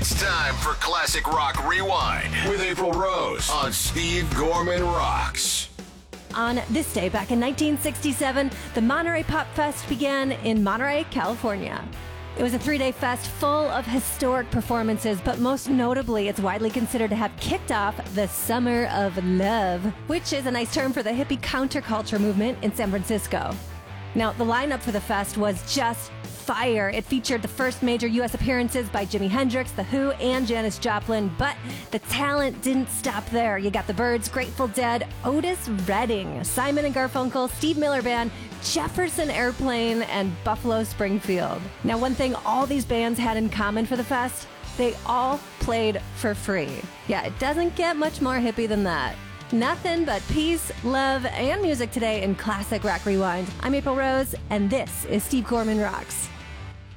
It's time for Classic Rock Rewind with April Rose on Steve Gorman Rocks. On this day, back in 1967, the Monterey Pop Fest began in Monterey, California. It was a 3-day fest full of historic performances, but most notably, it's widely considered to have kicked off the Summer of Love, which is a nice term for the hippie counterculture movement in San Francisco. Now, the lineup for the fest was just fire. It featured the first major U.S. appearances by Jimi Hendrix, The Who, and Janis Joplin, but the talent didn't stop there. You got the Byrds, Grateful Dead, Otis Redding, Simon and Garfunkel, Steve Miller Band, Jefferson Airplane, and Buffalo Springfield. Now, one thing all these bands had in common for the fest, they all played for free. Yeah, it doesn't get much more hippie than that. Nothing but peace, love, and music today in Classic Rock Rewind. I'm April Rose, and this is Steve Gorman Rocks.